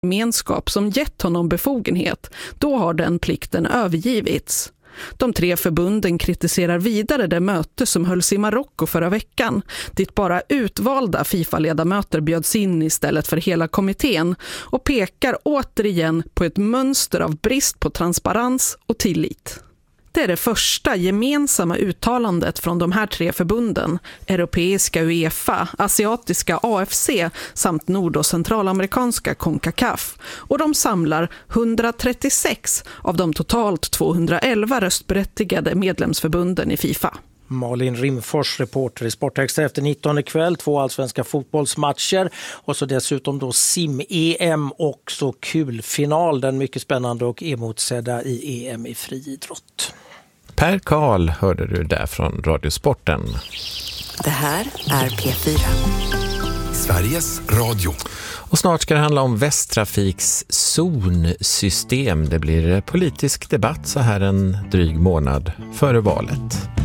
gemenskap som gett honom befogenhet, då har den plikten övergivits. De 3 förbunden kritiserar vidare det möte som hölls i Marocko förra veckan, dit bara utvalda FIFA-ledamöter bjöds in istället för hela kommittén, och pekar återigen på ett mönster av brist på transparens och tillit. Det är det första gemensamma uttalandet från de här 3 förbunden, europeiska UEFA, asiatiska AFC samt nord- och centralamerikanska CONCACAF, och de samlar 136 av de totalt 211 röstberättigade medlemsförbunden i FIFA. Malin Rimfors, reporter i Sportextra efter 19 kväll, 2 allsvenska fotbollsmatcher och så dessutom då sim-EM och så kulfinal, den mycket spännande och emotsedda i EM i friidrott. Per Karl hörde du där från Radiosporten. Det här är P4. Sveriges Radio. Och snart ska det handla om Västtrafiks zonsystem. Det blir politisk debatt så här en dryg månad före valet.